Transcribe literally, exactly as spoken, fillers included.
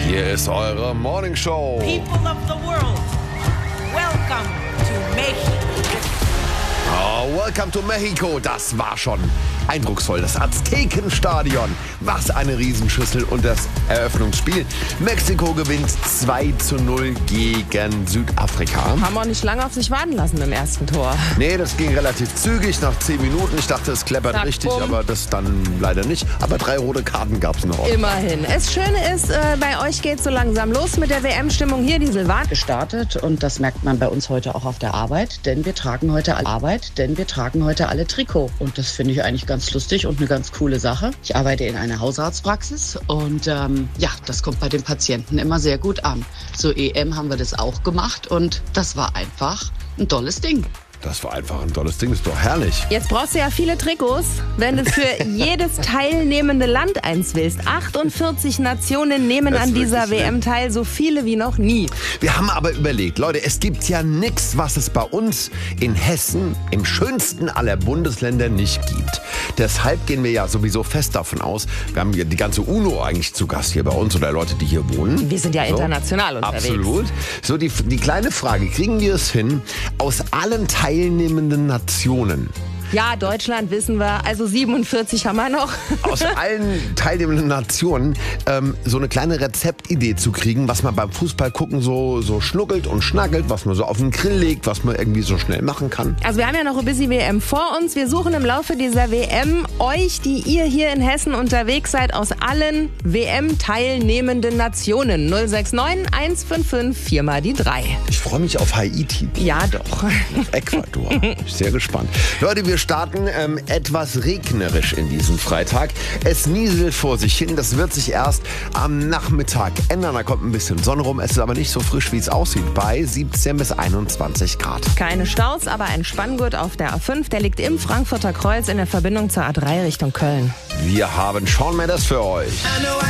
Hier ist eure Morning Show. People of the world, welcome to Mexico. Oh, welcome to Mexico. Das war schon eindrucksvoll. Das Aztekenstadion. Was eine Riesenschüssel und das Eröffnungsspiel. Mexiko gewinnt zwei zu null gegen Südafrika. Haben wir auch nicht lange auf sich warten lassen im ersten Tor. Nee, das ging relativ zügig, nach zehn Minuten. Ich dachte, es kleppert Zack, richtig, bumm. aber das dann leider nicht. Aber drei rote Karten gab es noch. Immerhin. Das Schöne ist, äh, bei euch geht so langsam los mit der W M-Stimmung hier. Die Silvan gestartet und das merkt man bei uns heute auch auf der Arbeit, denn wir tragen heute alle Arbeit, denn wir tragen heute alle Trikot und das finde ich eigentlich ganz lustig und eine ganz coole Sache. Ich arbeite in einer Hausarztpraxis und ähm, ja, das kommt bei den Patienten immer sehr gut an. Zur E M haben wir das auch gemacht und das war einfach ein tolles Ding. Das war einfach ein tolles Ding, ist doch herrlich. Jetzt brauchst du ja viele Trikots, wenn du für jedes teilnehmende Land eins willst. achtundvierzig Nationen nehmen Das an ist dieser wirklich W M teil, so viele wie noch nie. Wir haben aber überlegt, Leute, es gibt ja nichts, was es bei uns in Hessen, im schönsten aller Bundesländer, nicht gibt. Deshalb gehen wir ja sowieso fest davon aus, wir haben ja die ganze UNO eigentlich zu Gast hier bei uns oder Leute, die hier wohnen. Wir sind ja So. international unterwegs. Absolut. So, die, die kleine Frage, kriegen wir es hin, aus allen teilnehmenden Nationen, Ja, Deutschland wissen wir, also siebenundvierzig haben wir noch. aus allen teilnehmenden Nationen ähm, so eine kleine Rezeptidee zu kriegen, was man beim Fußball gucken so, so schnuckelt und schnackelt, was man so auf den Grill legt, was man irgendwie so schnell machen kann. Also wir haben ja noch ein bisschen W M vor uns. Wir suchen im Laufe dieser W M euch, die ihr hier in Hessen unterwegs seid, aus allen W M-teilnehmenden Nationen. null sechs neun eins fünf fünf vier mal die drei. Ich freue mich auf Haiti, Ja, doch. auf Ecuador. Ich bin sehr gespannt. Leute, wir starten ähm, etwas regnerisch in diesem Freitag. Es nieselt vor sich hin. Das wird sich erst am Nachmittag ändern. Da kommt ein bisschen Sonne rum. Es ist aber nicht so frisch, wie es aussieht. Bei siebzehn bis einundzwanzig Grad. Keine Staus, aber ein Spanngurt auf der A fünf. Der liegt im Frankfurter Kreuz in der Verbindung zur A drei Richtung Köln. Wir haben Shawn Mendes für euch.